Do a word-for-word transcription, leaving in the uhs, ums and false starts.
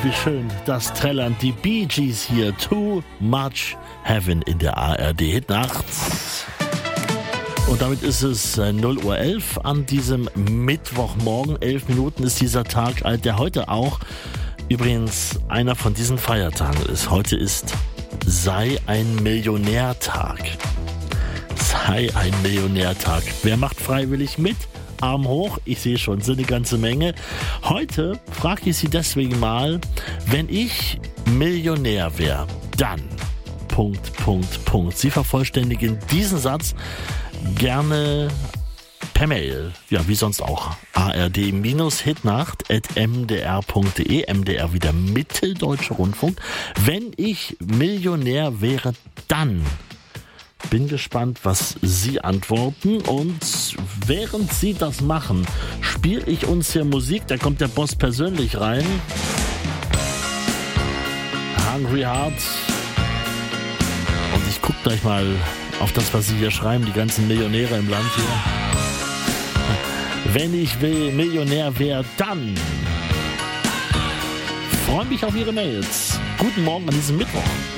wie schön, das trällern die Bee Gees hier. Too Much Heaven in der A R D-Hitnacht. Und damit ist es null Uhr elf an diesem Mittwochmorgen. Elf Minuten ist dieser Tag alt, der heute auch übrigens einer von diesen Feiertagen ist. Heute ist Sei ein Millionärtag. Sei ein Millionärtag. Wer macht freiwillig mit? Arm hoch, ich sehe schon, sind eine ganze Menge. Heute frage ich Sie deswegen mal, wenn ich Millionär wäre, dann... Punkt, Punkt, Punkt. Sie vervollständigen diesen Satz gerne per Mail. Ja, wie sonst auch. A R D Hitnacht at m d r punkt d e. M D R wieder Mitteldeutscher Rundfunk. Wenn ich Millionär wäre, dann... Bin gespannt, was Sie antworten, und während Sie das machen, spiele ich uns hier Musik. Da kommt der Boss persönlich rein. Hungry Heart. Und ich gucke gleich mal auf das, was Sie hier schreiben, die ganzen Millionäre im Land hier. Wenn ich will, Millionär wäre, dann freue mich auf Ihre Mails. Guten Morgen an diesem Mittwoch.